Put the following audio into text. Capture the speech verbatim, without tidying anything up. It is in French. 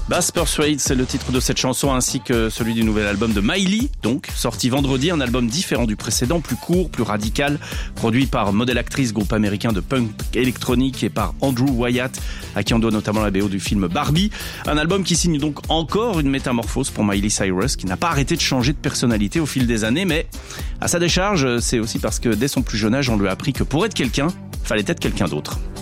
Bass Persuade, c'est le titre de cette chanson ainsi que celui du nouvel album de Miley, donc sorti vendredi, un album différent du précédent, plus court, plus radical, produit par Model Actrice, groupe américain de punk électronique, et par Andrew Wyatt, à qui on doit notamment la B O du film Barbie. Un album qui signe donc encore une métamorphose pour Miley Cyrus, qui n'a pas arrêté de changer de personnalité au fil des années, mais à sa décharge, c'est aussi parce que dès son plus jeune âge, on lui a appris que pour être quelqu'un, fallait être quelqu'un d'autre.